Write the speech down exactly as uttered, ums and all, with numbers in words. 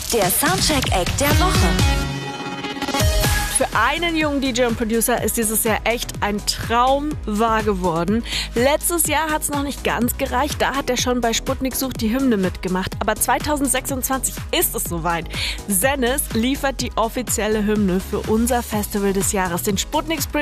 Der Soundcheck-Act der Woche. Für einen jungen D J und Producer ist dieses Jahr echt ein Traum wahr geworden. Letztes Jahr hat es noch nicht ganz gereicht, da hat er schon bei Sputnik sucht die Hymne mitgemacht. Aber zwanzig sechsundzwanzig ist es soweit. Zennis liefert die offizielle Hymne für unser Festival des Jahres, den Sputnik Spring